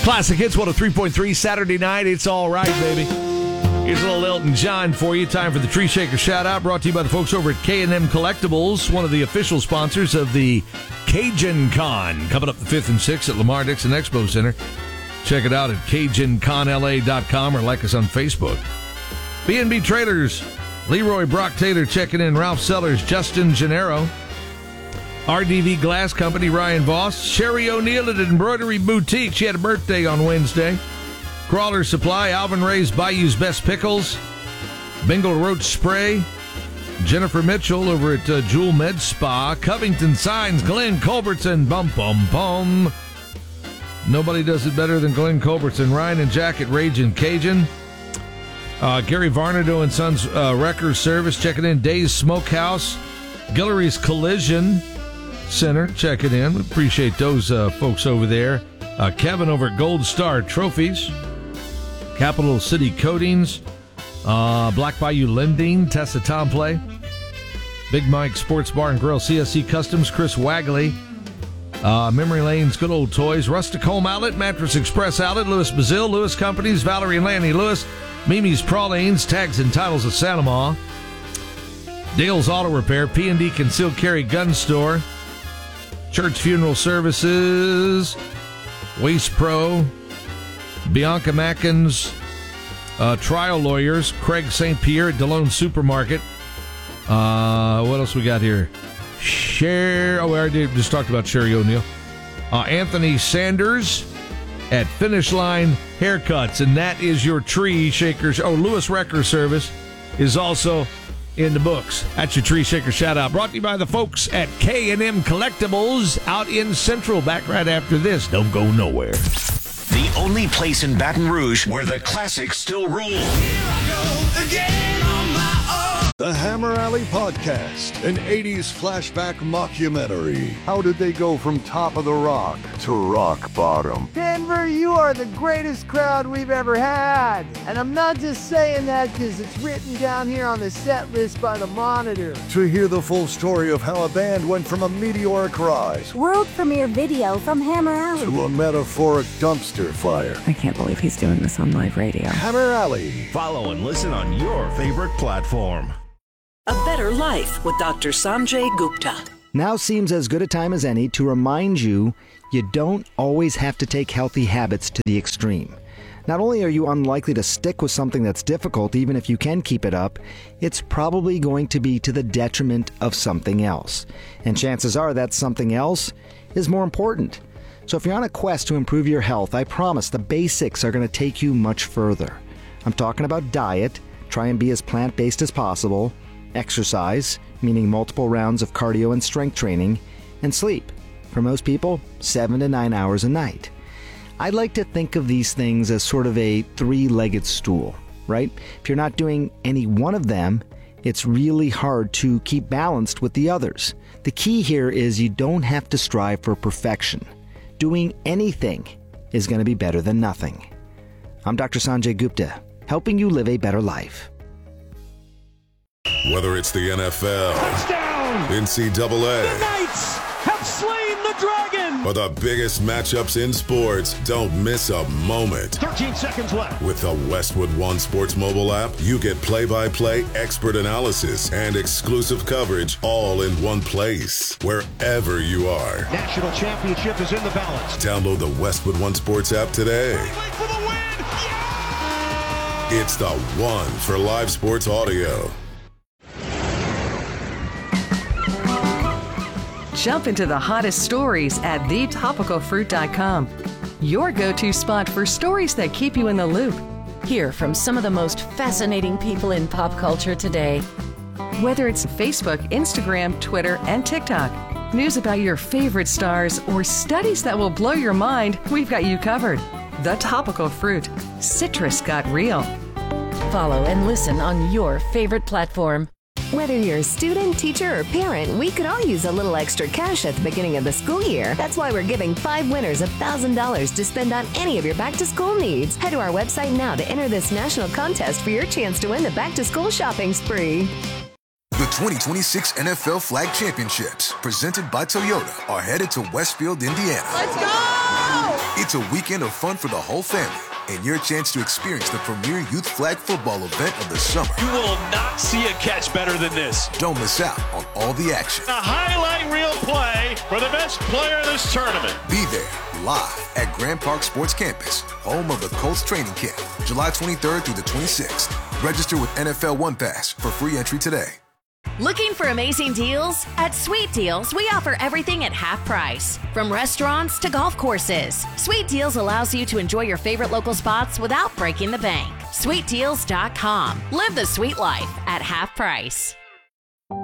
Classic Hits 103.3 Saturday night. It's all right, baby. Here's a little Elton John for you. Time for the Tree Shaker shout-out, brought to you by the folks over at K&M Collectibles, one of the official sponsors of the Cajun Con, coming up the 5th and 6th at Lamar Dixon Expo Center. Check it out at CajunConLA.com or like us on Facebook. B&B Trailers, Leroy Brock Taylor checking in, Ralph Sellers, Justin Gennaro, RDV Glass Company, Ryan Voss, Sherry O'Neill at Embroidery Boutique. She had a birthday on Wednesday. Crawler Supply, Alvin Ray's Bayou's Best Pickles, Bengal Roach Spray, Jennifer Mitchell over at Jewel Med Spa, Covington Signs, Glenn Culbertson, bum bum bum. Nobody does it better than Glenn Culbertson. Ryan and Jack at Ragin' Cajun. Gary Varnado and Sons Wreckers Service checking in. Days Smokehouse, Guillory's Collision Center checking in. We appreciate those folks over there. Kevin over at Gold Star Trophies, Capital City Coatings, Black Bayou Lending, Tessa Tomplay, Big Mike Sports Bar and Grill, CSC Customs, Chris Wagley, Memory Lane's Good Old Toys, Rustic Home Outlet, Mattress Express Outlet, Louis Bazille, Lewis Companies, Valerie and Lanny Lewis, Mimi's Pralines, Tags and Titles of Sanamaw, Dale's Auto Repair, P&D Concealed Carry Gun Store, Church Funeral Services, Waste Pro, Bianca Mackins, Trial Lawyers, Craig St. Pierre at DeLone Supermarket. What else we got here? We already just talked about Sherry O'Neill. Anthony Sanders at Finish Line Haircuts, and that is your Tree Shakers. Lewis Wrecker Service is also in the books. That's your Tree Shaker shout-out. Brought to you by the folks at K&M Collectibles out in Central. Back right after this. Don't go nowhere. The only place in Baton Rouge where the classics still rule. Here I go again on my own. The Hammer Alley Podcast, an 80s flashback mockumentary. How did they go from top of the rock to rock bottom? Denver, you are the greatest crowd we've ever had. And I'm not just saying that because it's written down here on the set list by the Monitor. To hear the full story of how a band went from a meteoric rise, world premiere video from Hammer Alley, to a metaphoric dumpster fire. I can't believe he's doing this on live radio. Hammer Alley. Follow and listen on your favorite platform. A Better Life with Dr. Sanjay Gupta. Now seems as good a time as any to remind you don't always have to take healthy habits to the extreme. Not only are you unlikely to stick with something that's difficult, even if you can keep it up, it's probably going to be to the detriment of something else. And chances are that something else is more important. So if you're on a quest to improve your health, I promise the basics are going to take you much further. I'm talking about diet, try and be as plant-based as possible, exercise, meaning multiple rounds of cardio and strength training, and sleep. For most people, 7 to 9 hours a night. I'd like to think of these things as sort of a three-legged stool, right? If you're not doing any one of them, it's really hard to keep balanced with the others. The key here is you don't have to strive for perfection. Doing anything is going to be better than nothing. I'm Dr. Sanjay Gupta, helping you live a better life. Whether it's the NFL, touchdown, NCAA, the Knights have slain the dragon, or the biggest matchups in sports, don't miss a moment. 13 seconds left. With the Westwood One Sports mobile app, you get play-by-play expert analysis and exclusive coverage all in one place, wherever you are. National championship is in the balance. Download the Westwood One Sports app today. For the win. Yeah! It's the one for live sports audio. Jump into the hottest stories at thetopicalfruit.com. Your go-to spot for stories that keep you in the loop. Hear from some of the most fascinating people in pop culture today. Whether it's Facebook, Instagram, Twitter, and TikTok, news about your favorite stars, or studies that will blow your mind, we've got you covered. The Topical Fruit. Citrus got real. Follow and listen on your favorite platform. Whether you're a student, teacher, or parent, we could all use a little extra cash at the beginning of the school year. That's why we're giving 5 winners $1,000 to spend on any of your back-to-school needs. Head to our website now to enter this national contest for your chance to win the back-to-school shopping spree. The 2026 NFL Flag Championships, presented by Toyota, are headed to Westfield, Indiana. Let's go! It's a weekend of fun for the whole family and your chance to experience the premier youth flag football event of the summer. You will not see a catch better than this. Don't miss out on all the action. A highlight reel play for the best player in this tournament. Be there live at Grand Park Sports Campus, home of the Colts training camp, July 23rd through the 26th. Register with NFL One Pass for free entry today. Looking for amazing deals? At Sweet Deals, we offer everything at half price. From restaurants to golf courses, Sweet Deals allows you to enjoy your favorite local spots without breaking the bank. SweetDeals.com. Live the sweet life at half price.